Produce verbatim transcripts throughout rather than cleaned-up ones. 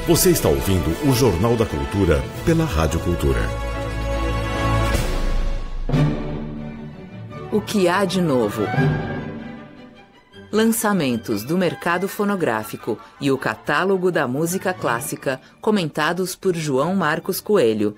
Você está ouvindo o Jornal da Cultura pela Rádio Cultura. O que há de novo? Lançamentos do mercado fonográfico e o catálogo da música clássica, comentados por João Marcos Coelho.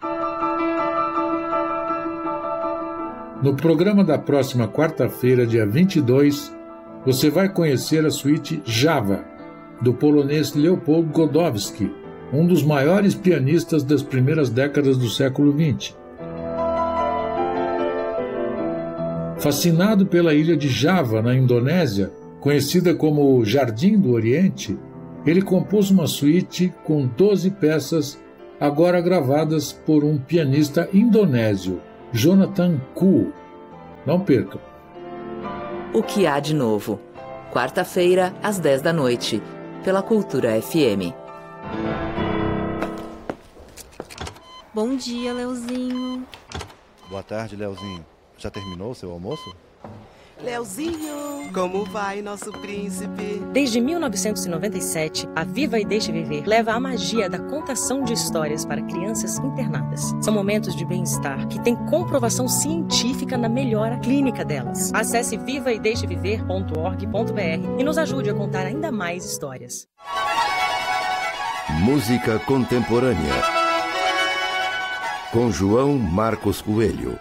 No programa da próxima quarta-feira, dia vinte e dois, você vai conhecer a suíte Java, do polonês Leopold Godowski, um dos maiores pianistas das primeiras décadas do século vinte. Fascinado pela ilha de Java, na Indonésia, conhecida como Jardim do Oriente, ele compôs uma suíte com doze peças, agora gravadas por um pianista indonésio, Jonathan Koo. Não perca! O que há de novo? Quarta-feira, às dez da noite, pela Cultura F M. Bom dia, Leozinho. Boa tarde, Leozinho. Já terminou o seu almoço? Leozinho, como vai, nosso príncipe? Desde mil novecentos e noventa e sete, a Viva e Deixe Viver leva a magia da contação de histórias para crianças internadas. São momentos de bem-estar que têm comprovação científica na melhora clínica delas. Acesse viva e deixe viver ponto org ponto b r e nos ajude a contar ainda mais histórias. Música contemporânea com João Marcos Coelho.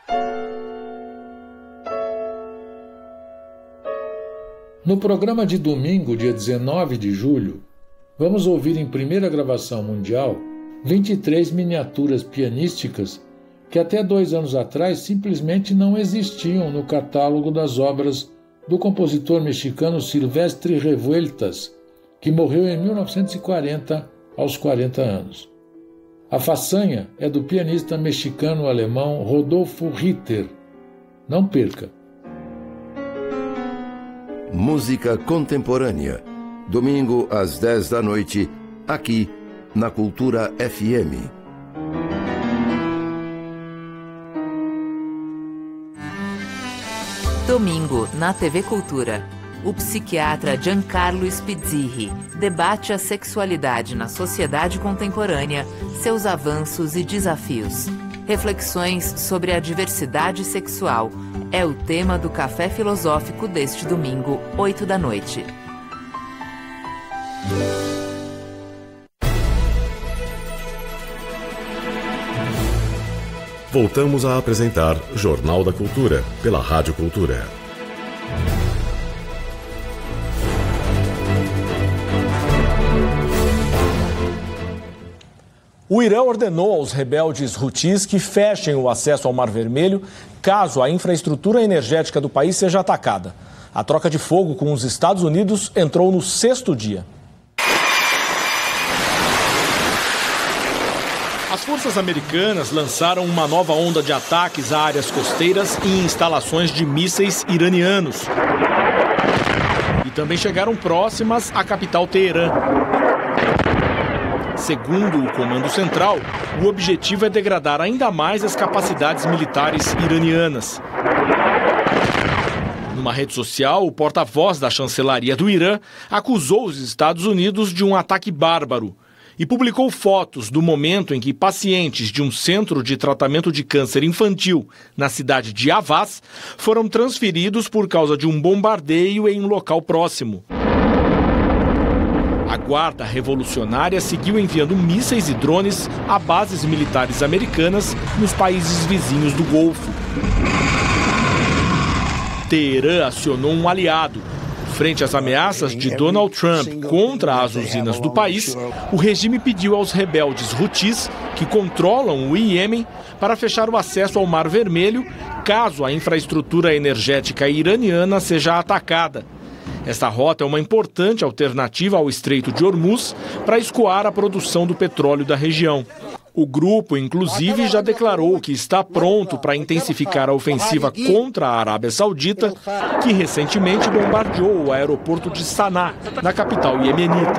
No programa de domingo, dia dezenove de julho, vamos ouvir em primeira gravação mundial vinte e três miniaturas pianísticas que até dois anos atrás simplesmente não existiam no catálogo das obras do compositor mexicano Silvestre Revueltas, que morreu em mil novecentos e quarenta, aos quarenta anos. A façanha é do pianista mexicano-alemão Rodolfo Ritter. Não perca! Música contemporânea, domingo às dez da noite, aqui na Cultura F M. Domingo, na T V Cultura, o psiquiatra Giancarlo Spizzirri debate a sexualidade na sociedade contemporânea, seus avanços e desafios. Reflexões sobre a diversidade sexual é o tema do Café Filosófico deste domingo, oito da noite. Voltamos a apresentar Jornal da Cultura, pela Rádio Cultura. O Irã ordenou aos rebeldes Houthis que fechem o acesso ao Mar Vermelho caso a infraestrutura energética do país seja atacada. A troca de fogo com os Estados Unidos entrou no sexto dia. As forças americanas lançaram uma nova onda de ataques a áreas costeiras e instalações de mísseis iranianos. E também chegaram próximas à capital Teherã. Segundo o Comando Central, o objetivo é degradar ainda mais as capacidades militares iranianas. Numa rede social, o porta-voz da chancelaria do Irã acusou os Estados Unidos de um ataque bárbaro e publicou fotos do momento em que pacientes de um centro de tratamento de câncer infantil na cidade de Avaz foram transferidos por causa de um bombardeio em um local próximo. A Guarda Revolucionária seguiu enviando mísseis e drones a bases militares americanas nos países vizinhos do Golfo. Teherã acionou um aliado. Frente às ameaças de Donald Trump contra as usinas do país, o regime pediu aos rebeldes Houthis, que controlam o Iêmen, para fechar o acesso ao Mar Vermelho caso a infraestrutura energética iraniana seja atacada. Esta rota é uma importante alternativa ao Estreito de Hormuz para escoar a produção do petróleo da região. O grupo, inclusive, já declarou que está pronto para intensificar a ofensiva contra a Arábia Saudita, que recentemente bombardeou o aeroporto de Sanaa, na capital iemenita.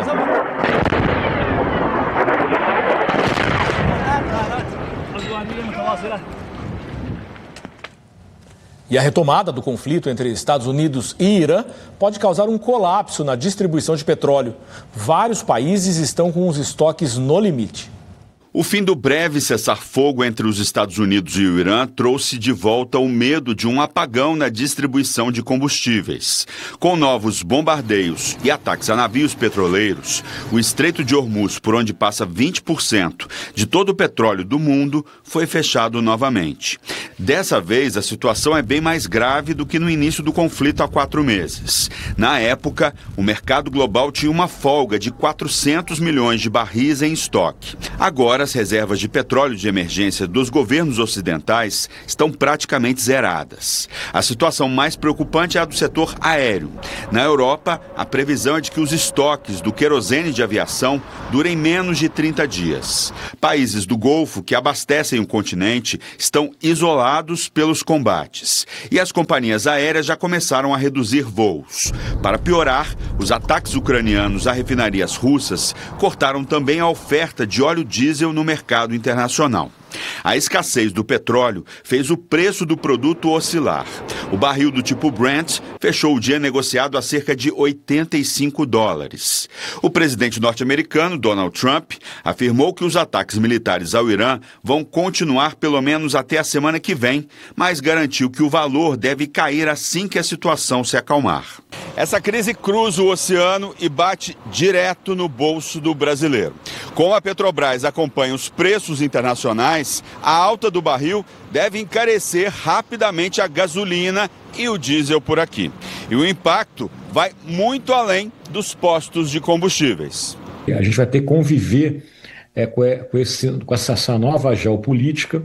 E a retomada do conflito entre Estados Unidos e Irã pode causar um colapso na distribuição de petróleo. Vários países estão com os estoques no limite. O fim do breve cessar-fogo entre os Estados Unidos e o Irã trouxe de volta o medo de um apagão na distribuição de combustíveis. Com novos bombardeios e ataques a navios petroleiros, o Estreito de Hormuz, por onde passa vinte por cento de todo o petróleo do mundo, foi fechado novamente. Dessa vez, a situação é bem mais grave do que no início do conflito há quatro meses. Na época, o mercado global tinha uma folga de quatrocentos milhões de barris em estoque. Agora, as reservas de petróleo de emergência dos governos ocidentais estão praticamente zeradas. A situação mais preocupante é a do setor aéreo. Na Europa, a previsão é de que os estoques do querosene de aviação durem menos de trinta dias. Países do Golfo que abastecem o continente estão isolados pelos combates. E as companhias aéreas já começaram a reduzir voos. Para piorar, os ataques ucranianos a refinarias russas cortaram também a oferta de óleo diesel no mercado internacional. A escassez do petróleo fez o preço do produto oscilar. O barril do tipo Brent fechou o dia negociado a cerca de oitenta e cinco dólares. O presidente norte-americano, Donald Trump, afirmou que os ataques militares ao Irã vão continuar pelo menos até a semana que vem, mas garantiu que o valor deve cair assim que a situação se acalmar. Essa crise cruza o oceano e bate direto no bolso do brasileiro. Como a Petrobras acompanha os preços internacionais, a alta do barril deve encarecer rapidamente a gasolina e o diesel por aqui. E o impacto vai muito além dos postos de combustíveis. A gente vai ter que conviver é, com, com, esse, com essa nova geopolítica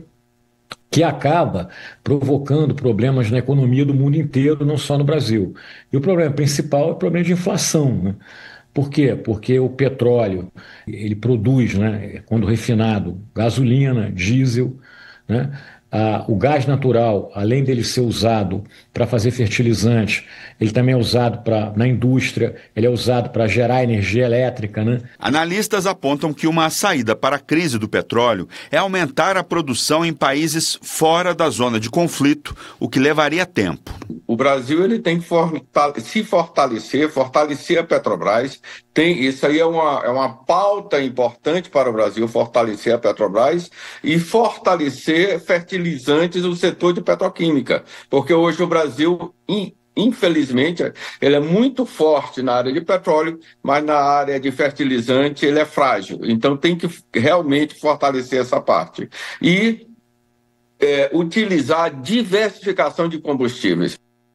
que acaba provocando problemas na economia do mundo inteiro, não só no Brasil. E o problema principal é o problema de inflação, né? Por quê? Porque o petróleo, ele produz, né, quando refinado, gasolina, diesel, né? Ah, o gás natural, além dele ser usado para fazer fertilizante, ele também é usado pra, na indústria, ele é usado para gerar energia elétrica, né? Analistas apontam que uma saída para a crise do petróleo é aumentar a produção em países fora da zona de conflito, o que levaria tempo. O Brasil ele tem que se fortalecer, fortalecer a Petrobras. Tem, isso aí é uma, é uma pauta importante para o Brasil, fortalecer a Petrobras e fortalecer fertilizantes no setor de petroquímica. Porque hoje o Brasil, infelizmente, ele é muito forte na área de petróleo, mas na área de fertilizante ele é frágil. Então tem que realmente fortalecer essa parte. E é, utilizar a diversificação de combustíveis.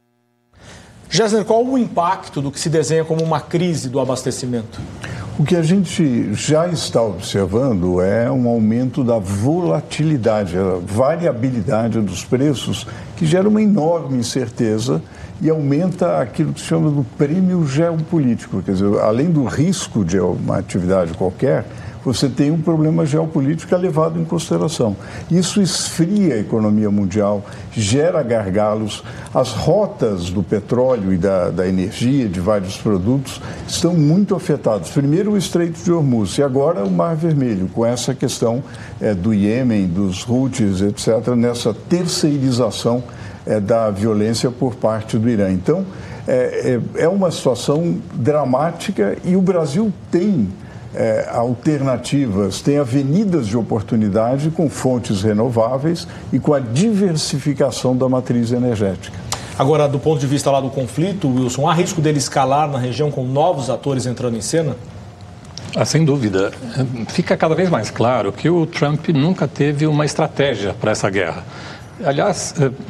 Gessner, qual o impacto do que se desenha como uma crise do abastecimento? O que a gente já está observando é um aumento da volatilidade, a variabilidade dos preços, que gera uma enorme incerteza e aumenta aquilo que se chama do prêmio geopolítico. Quer dizer, além do risco de uma atividade qualquer, você tem um problema geopolítico levado em consideração. Isso esfria a economia mundial, gera gargalos. As rotas do petróleo e da, da energia, de vários produtos, estão muito afetadas. Primeiro o Estreito de Hormuz e agora o Mar Vermelho, com essa questão é, do Iêmen, dos Houthis, etcétera, nessa terceirização é, da violência por parte do Irã. Então, é, é, é uma situação dramática e o Brasil tem É, alternativas, tem avenidas de oportunidade com fontes renováveis e com a diversificação da matriz energética. Agora, do ponto de vista lá do conflito, Wilson, há risco dele escalar na região com novos atores entrando em cena? Ah, sem dúvida. Fica cada vez mais claro que o Trump nunca teve uma estratégia para essa guerra. Aliás,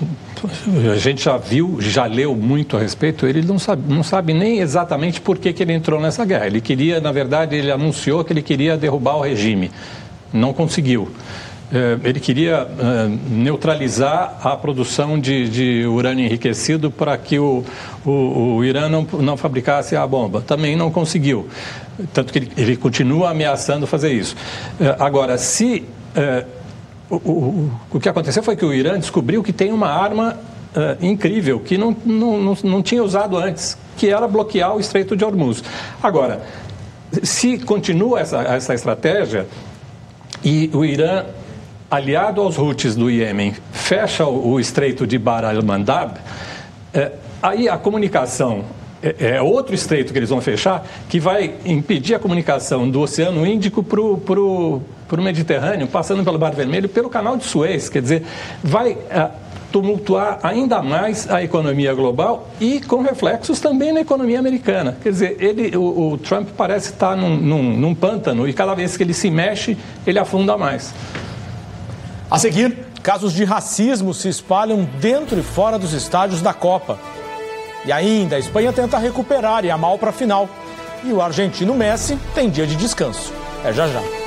a gente já viu, já leu muito a respeito, ele não sabe, não sabe nem exatamente por que, que ele entrou nessa guerra. Ele queria, na verdade, ele anunciou que ele queria derrubar o regime. Não conseguiu. Ele queria neutralizar a produção de, de urânio enriquecido para que o, o, o Irã não, não fabricasse a bomba. Também não conseguiu. Tanto que ele, ele continua ameaçando fazer isso. Agora, se... O, o, o que aconteceu foi que o Irã descobriu que tem uma arma uh, incrível, que não, não, não, não tinha usado antes, que era bloquear o Estreito de Hormuz. Agora, se continua essa, essa estratégia e o Irã aliado aos Houthis do Iêmen, fecha o, o estreito de Bab el-Mandab, é, aí a comunicação, é, é outro estreito que eles vão fechar, que vai impedir a comunicação do Oceano Índico para o Mediterrâneo, passando pelo Mar Vermelho, pelo Canal de Suez. Quer dizer, vai é, tumultuar ainda mais a economia global e com reflexos também na economia americana. Quer dizer, ele, o, o Trump parece estar num, num, num pântano e cada vez que ele se mexe, ele afunda mais. A seguir, casos de racismo se espalham dentro e fora dos estádios da Copa. E ainda, a Espanha tenta recuperar e a mal para a final. E o argentino Messi tem dia de descanso. É já já.